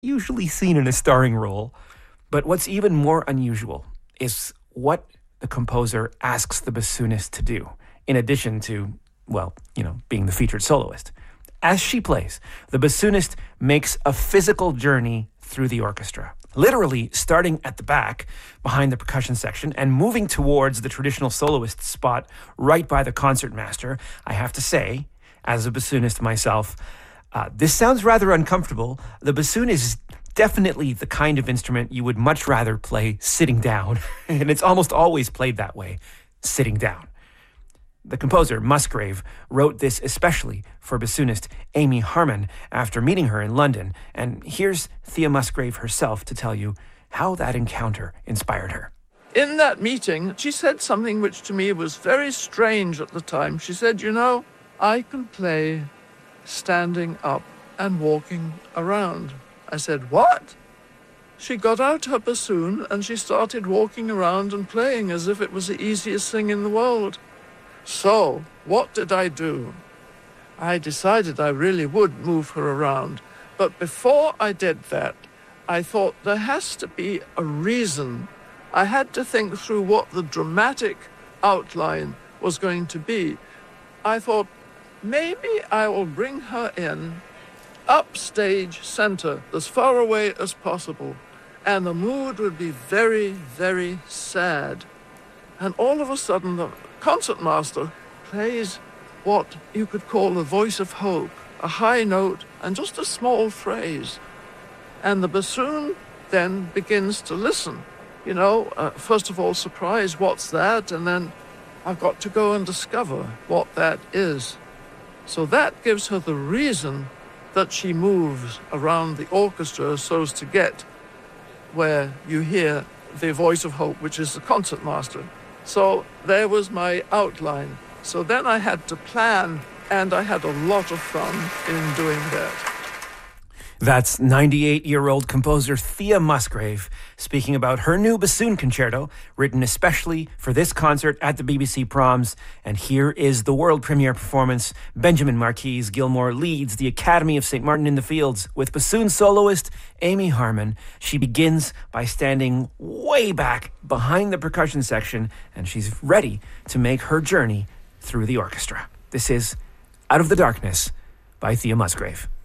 usually seen in a starring role. But what's even more unusual is what the composer asks the bassoonist to do, in addition to, well, being the featured soloist. As she plays, the bassoonist makes a physical journey through the orchestra, literally starting at the back behind the percussion section and moving towards the traditional soloist spot right by the concertmaster. I have to say, as a bassoonist myself, this sounds rather uncomfortable. The bassoon is definitely the kind of instrument you would much rather play sitting down, and it's almost always played that way, sitting down. The composer, Musgrave, wrote this especially for bassoonist Amy Harmon after meeting her in London, and here's Thea Musgrave herself to tell you how that encounter inspired her. In that meeting, she said something which to me was very strange at the time. She said, I can play standing up and walking around. I said, what? She got out her bassoon and she started walking around and playing as if it was the easiest thing in the world. So, what did I do? I decided I really would move her around. But before I did that, I thought there has to be a reason. I had to think through what the dramatic outline was going to be. I thought, maybe I will bring her in upstage center, as far away as possible, and the mood would be very, very sad. And all of a sudden, the concertmaster plays what you could call the voice of hope, a high note and just a small phrase. And the bassoon then begins to listen. First of all, surprise, what's that? And then I've got to go and discover what that is. So that gives her the reason that she moves around the orchestra so as to get where you hear the voice of hope, which is the concertmaster. So there was my outline. So then I had to plan, and I had a lot of fun in doing that. That's 98-year-old composer Thea Musgrave speaking about her new bassoon concerto, written especially for this concert at the BBC Proms. And here is the world premiere performance. Benjamin Marquis Gilmore leads the Academy of St. Martin in the Fields with bassoon soloist Amy Harmon. She begins by standing way back behind the percussion section, and she's ready to make her journey through the orchestra. This is Out of the Darkness by Thea Musgrave.